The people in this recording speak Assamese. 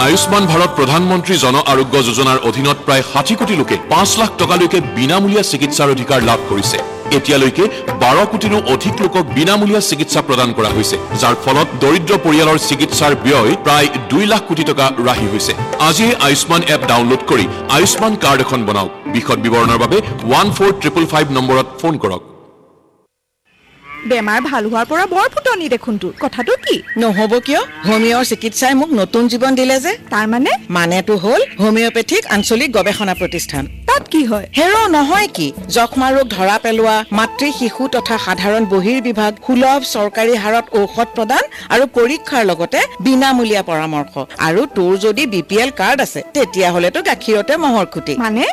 আয়ুষ্মান ভাৰত প্ৰধানমন্ত্ৰী জন আৰোগ্য যোজনাৰ অধীনত প্ৰায় 60 কোটি লোকে 5 লাখ টকালৈকে বিনামূলীয়া চিকিৎসাৰ অধিকাৰ লাভ কৰিছে। এতিয়ালৈকে 12 কোটিৰো অধিক লোকক বিনামূলীয়া চিকিৎসা প্ৰদান কৰা হৈছে, যাৰ ফলত দৰিদ্ৰ পৰিয়ালৰ চিকিৎসাৰ ব্যয় প্ৰায় 2 লাখ কোটি টকা ৰাহি হৈছে। আজিয়ে আয়ুষ্মান এপ ডাউনলোড কৰি আয়ুষ্মান কাৰ্ড এখন বনাওক। বিশদ বিৱৰণৰ বাবে 14555 নম্বৰত ফোন কৰক। বেমাৰ ভাল হোৱাৰ পৰা বৰ ফুটনি দেখোন তোৰ কথাটো কি নহব কিয় হোমিওৰ চিকিৎসাই মোক নতুন জীৱন দিলে যে তাৰ মানেটো হ'ল হোমিওপেথিক আঞ্চলিক গৱেষণা প্ৰতিষ্ঠান তাত কি হয় হেৰো নহয় কি যক্ষ্মা ৰোগ ধৰা পেলোৱা মাতৃ শিশু তথা সাধাৰণ বহিৰ বিভাগ সুলভ চৰকাৰী হাৰত ঔষধ প্ৰদান আৰু পৰীক্ষাৰ লগতে বিনামূলীয়া পৰামৰ্শ আৰু তোৰ যদি বিপিএল কাৰ্ড আছে তেতিয়া হলেতো গাখীৰতে মহৰ খুটি মানে